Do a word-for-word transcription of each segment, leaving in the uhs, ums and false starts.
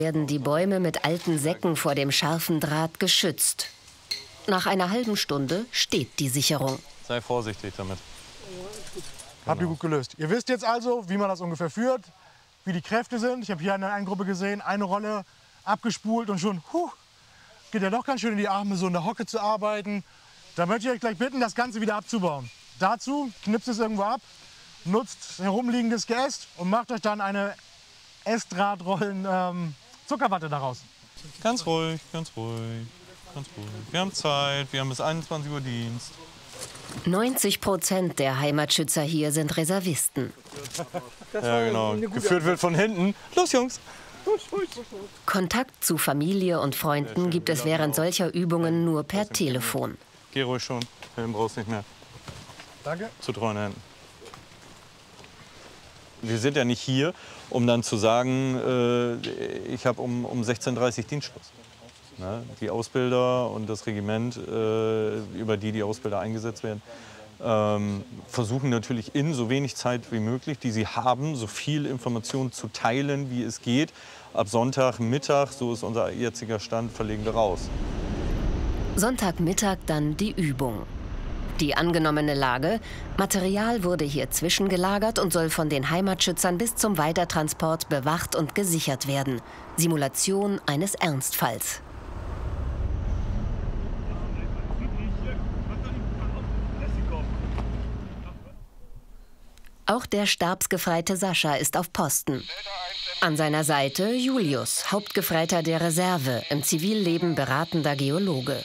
werden die Bäume mit alten Säcken vor dem scharfen Draht geschützt. Nach einer halben Stunde steht die Sicherung. Sei vorsichtig damit. Habt ihr gut gelöst. Ihr wisst jetzt also, wie man das ungefähr führt, wie die Kräfte sind. Ich habe hier in der einen Gruppe gesehen, eine Rolle abgespult und schon huh, geht ja doch ganz schön in die Arme, so in der Hocke zu arbeiten. Da möchte ich euch gleich bitten, das Ganze wieder abzubauen. Dazu knipst es irgendwo ab, nutzt herumliegendes Geäst und macht euch dann eine Estradrollen ähm, Zuckerwatte daraus. Ganz ruhig, ganz ruhig, ganz ruhig. Wir haben Zeit, wir haben bis einundzwanzig Uhr Dienst. neunzig Prozent der Heimatschützer hier sind Reservisten. Ja, genau. Geführt wird von hinten. Los, Jungs! Kontakt zu Familie und Freunden gibt es während solcher Übungen nur per Telefon. Geh ruhig schon, Helm brauchst nicht mehr. Danke. Zu treuen Händen. Wir sind ja nicht hier, um dann zu sagen, äh, ich habe um, um sechzehn Uhr dreißig Dienstschluss. Ne? Die Ausbilder und das Regiment, äh, über die die Ausbilder eingesetzt werden, ähm, versuchen natürlich in so wenig Zeit wie möglich, die sie haben, so viel Information zu teilen, wie es geht. Ab Sonntagmittag, so ist unser jetziger Stand, verlegen wir raus. Sonntagmittag dann die Übung. Die angenommene Lage: Material wurde hier zwischengelagert und soll von den Heimatschützern bis zum Weitertransport bewacht und gesichert werden. Simulation eines Ernstfalls. Auch der Stabsgefreite Sascha ist auf Posten. An seiner Seite Julius, Hauptgefreiter der Reserve, im Zivilleben beratender Geologe.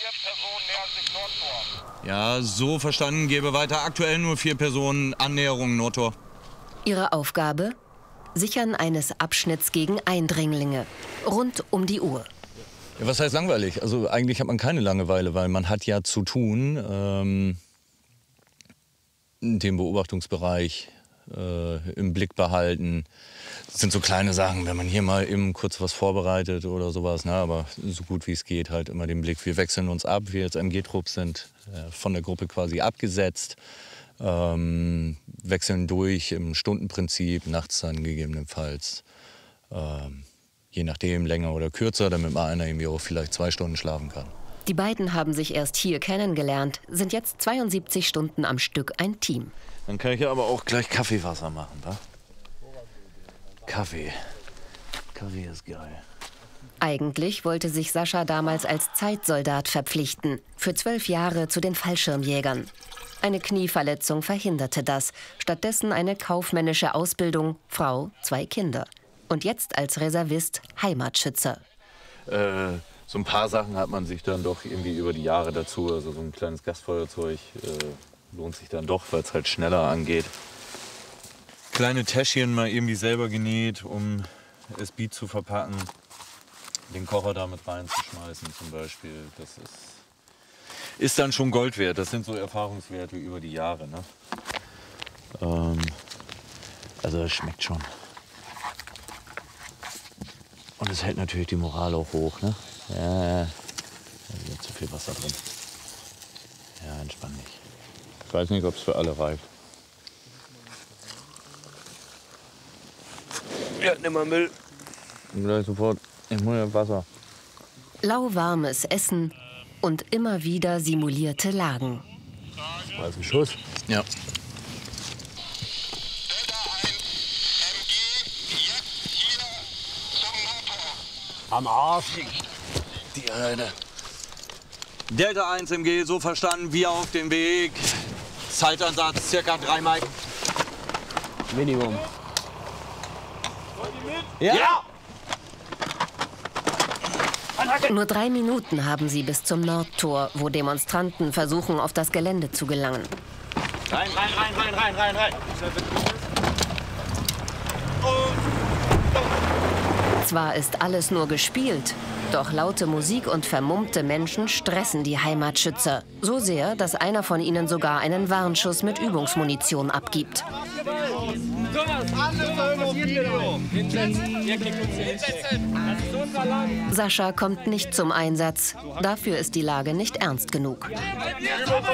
Ja, so verstanden, gebe weiter. Aktuell nur vier Personen, Annäherung Nordtor. Ihre Aufgabe? Sichern eines Abschnitts gegen Eindringlinge. Rund um die Uhr. Ja, was heißt langweilig? Also eigentlich hat man keine Langeweile, weil man hat ja zu tun. Ähm, den Beobachtungsbereich äh, im Blick behalten. Das sind so kleine Sachen, wenn man hier mal eben kurz was vorbereitet oder sowas. Ne? Aber so gut wie es geht, halt immer den Blick. Wir wechseln uns ab. Wir als M G-Trupp sind äh, von der Gruppe quasi abgesetzt. Ähm, wechseln durch im Stundenprinzip, nachts dann gegebenenfalls. Ähm, je nachdem, länger oder kürzer, damit mal einer irgendwie auch vielleicht zwei Stunden schlafen kann. Die beiden haben sich erst hier kennengelernt, sind jetzt zweiundsiebzig Stunden am Stück ein Team. Dann kann ich ja aber auch gleich Kaffeewasser machen, wa? Kaffee. Kaffee ist geil. Eigentlich wollte sich Sascha damals als Zeitsoldat verpflichten, für zwölf Jahre zu den Fallschirmjägern. Eine Knieverletzung verhinderte das, stattdessen eine kaufmännische Ausbildung, Frau, zwei Kinder. Und jetzt als Reservist Heimatschützer. Äh, so ein paar Sachen hat man sich dann doch irgendwie über die Jahre dazu, also so ein kleines Gasfeuerzeug äh, lohnt sich dann doch, weil es halt schneller angeht. Kleine Täschchen mal irgendwie selber genäht, um S B zu verpacken. Den Kocher damit reinzuschmeißen zum Beispiel, das ist, ist dann schon Gold wert. Das sind so Erfahrungswerte über die Jahre. Ne? Ähm, also das schmeckt schon. Und es hält natürlich die Moral auch hoch. Ne? Ja, da ist zu viel Wasser drin. Ja, entspann dich. Ich weiß nicht, ob es für alle reicht. Ja, nimm mal Müll. Und gleich sofort. Ich muss ja Wasser. Lauwarmes Essen und immer wieder simulierte Lagen. War das ein Schuss? Ja. Am Arsch. Die eine. Delta eins M G, so verstanden, wir auf dem Weg. Zeitansatz circa drei Meilen. Minimum. Ja! ja. Nur drei Minuten haben sie bis zum Nordtor, wo Demonstranten versuchen, auf das Gelände zu gelangen. Rein, rein, rein, rein, rein, rein, rein. Zwar ist alles nur gespielt, doch laute Musik und vermummte Menschen stressen die Heimatschützer. So sehr, dass einer von ihnen sogar einen Warnschuss mit Übungsmunition abgibt. Sascha kommt nicht zum Einsatz. Dafür ist die Lage nicht ernst genug.